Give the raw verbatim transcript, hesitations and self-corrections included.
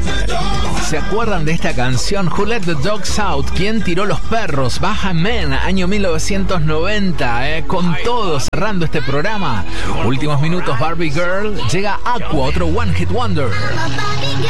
¿Se acuerdan de esta canción? Who Let the Dogs Out? ¿Quién tiró los perros? Baja Men, año mil novecientos noventa, eh, con todo cerrando este programa. Últimos minutos, Barbie Girl. Llega Aqua, otro One Hit Wonder.